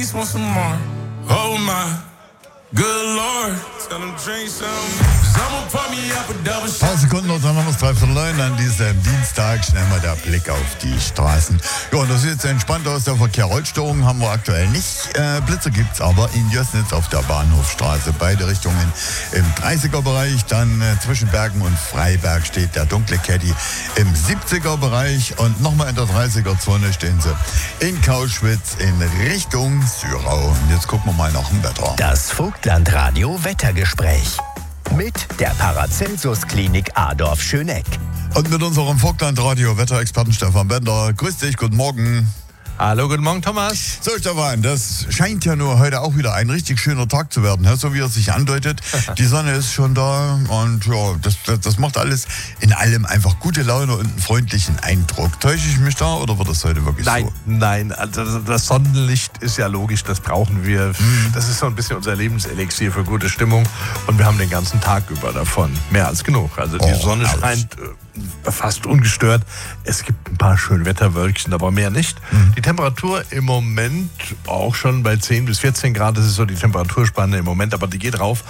Want some more. Oh my good Lord. Tell them drink some. Someone put me up a double shot. Ein paar Sekunden noch, dann haben wir es 3:09 an diesem Dienstag. Schnell mal der Blick auf die Straßen. Ja, und das sieht jetzt entspannt aus. Der Verkehr, Rollstörungen haben wir aktuell nicht. Blitzer gibt's aber in Jößnitz auf der Bahnhofstraße. Beide Richtungen im 30er-Bereich. Dann zwischen Bergen und Freiberg steht der dunkle Caddy im 70er-Bereich. Und nochmal in der 30er-Zone stehen sie in Kauschwitz in Richtung Syrau. Und jetzt gucken wir mal nach dem Wetter. Das Vogtlandradio Wettergespräch mit der Paracelsus-Klinik Adorf-Schöneck. Und mit unserem Vogtlandradio-Wetterexperten Stefan Bender. Grüß dich, guten Morgen. Hallo, guten Morgen, Thomas. So, Stefan, das scheint ja nur heute auch wieder ein richtig schöner Tag zu werden, so wie er sich andeutet. Die Sonne ist schon da und ja, das macht alles in allem einfach gute Laune und einen freundlichen Eindruck. Täusche ich mich da oder wird das heute wirklich so? Nein, also das Sonnenlicht ist ja logisch, das brauchen wir. Das ist so ein bisschen unser Lebenselixier für gute Stimmung und wir haben den ganzen Tag über davon. Mehr als genug. Also die Sonne scheint fast ungestört. Es gibt ein paar schöne Wetterwölkchen, aber mehr nicht. Die Temperatur im Moment auch schon bei 10 bis 14 Grad. Das ist so die Temperaturspanne im Moment, aber die geht rauf.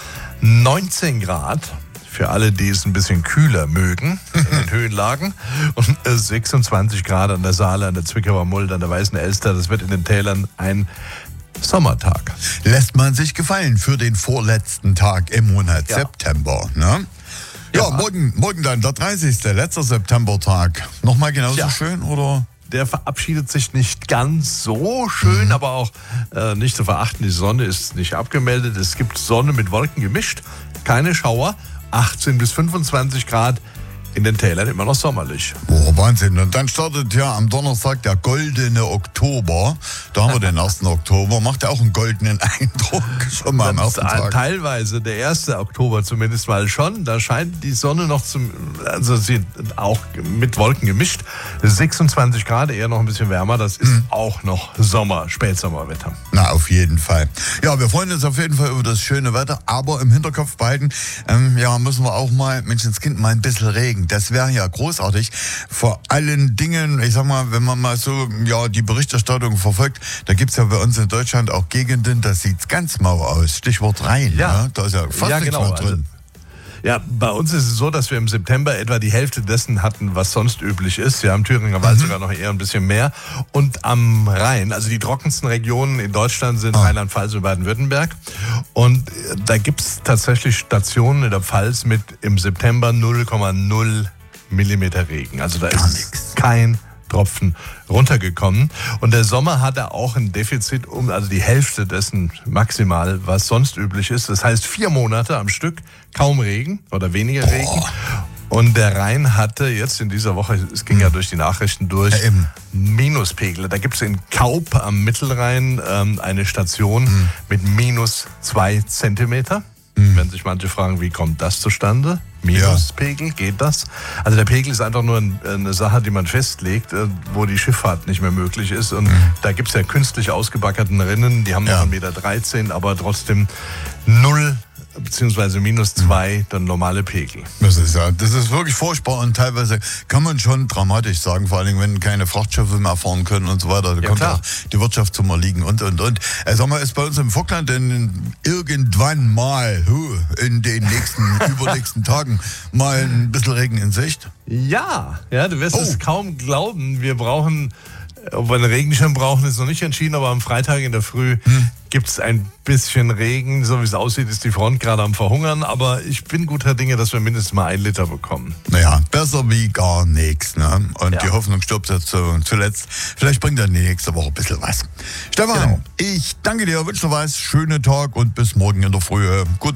19 Grad für alle, die es ein bisschen kühler mögen in den Höhenlagen. Und 26 Grad an der Saale, an der Zwickauer Mulde, an der Weißen Elster. Das wird in den Tälern ein Sommertag. Lässt man sich gefallen für den vorletzten Tag im Monat September, ne? Ja, morgen dann, der 30. letzter Septembertag. Nochmal genauso schön, oder? Der verabschiedet sich nicht ganz so schön, aber auch nicht zu verachten. Die Sonne ist nicht abgemeldet. Es gibt Sonne mit Wolken gemischt. Keine Schauer. 18 bis 25 Grad. In den Tälern immer noch sommerlich. Oh, Wahnsinn. Und dann startet ja am Donnerstag der goldene Oktober. Da haben wir den 1. Oktober. Macht ja auch einen goldenen Eindruck. Schon mal am ersten Tag. Teilweise, der 1. Oktober zumindest mal schon. Da scheint die Sonne noch also sie auch mit Wolken gemischt. 26 Grad, eher noch ein bisschen wärmer. Das ist auch noch Spätsommerwetter. Na, auf jeden Fall. Ja, wir freuen uns auf jeden Fall über das schöne Wetter. Aber im Hinterkopf behalten, müssen wir auch mal, Menschenskind, mal ein bisschen Regen. Das wäre ja großartig. Vor allen Dingen, ich sag mal, wenn man mal so die Berichterstattung verfolgt, da gibt es ja bei uns in Deutschland auch Gegenden, da sieht's ganz mau aus. Stichwort Rhein. Ja. Da ist ja fast nichts mehr drin. Bei uns ist es so, dass wir im September etwa die Hälfte dessen hatten, was sonst üblich ist. Wir haben Thüringer Wald sogar noch eher ein bisschen mehr. Und am Rhein, also die trockensten Regionen in Deutschland sind Rheinland-Pfalz und Baden-Württemberg. Und da gibt es tatsächlich Stationen in der Pfalz mit im September 0,0 Millimeter Regen. Also da ist kein Tropfen runtergekommen. Und der Sommer hatte auch ein Defizit also die Hälfte dessen maximal, was sonst üblich ist. Das heißt 4 Monate am Stück kaum Regen oder weniger Regen. Und der Rhein hatte jetzt in dieser Woche, es ging ja durch die Nachrichten durch, Minuspegel. Da gibt es in Kaup am Mittelrhein eine Station mit -2 Zentimeter. Wenn sich manche fragen, wie kommt das zustande? Minuspegel, geht das? Also der Pegel ist einfach nur eine Sache, die man festlegt, wo die Schifffahrt nicht mehr möglich ist. Und da gibt es ja künstlich ausgebackerten Rinnen, die haben noch 1,13 Meter, aber trotzdem 0 beziehungsweise -2 der normale Pegel. Das ist wirklich furchtbar und teilweise kann man schon dramatisch sagen, vor allem wenn keine Frachtschiffe mehr fahren können und so weiter. Da kommt auch die Wirtschaft zum Erliegen und. Sag mal, ist bei uns im Vogtland denn irgendwann mal in den übernächsten Tagen mal ein bisschen Regen in Sicht? Ja, du wirst es kaum glauben. Wir brauchen, ob wir einen Regenschirm brauchen, ist noch nicht entschieden, aber am Freitag in der Früh gibt es ein bisschen Regen. So wie es aussieht, ist die Front gerade am Verhungern, aber ich bin guter Dinge, dass wir mindestens mal 1 Liter bekommen. Naja, besser wie gar nichts, ne? Und die Hoffnung stirbt jetzt zuletzt. Vielleicht bringt dann die nächste Woche ein bisschen was. Stefan, ich danke dir, wünsche dir was, schönen Tag und bis morgen in der Früh. Gut.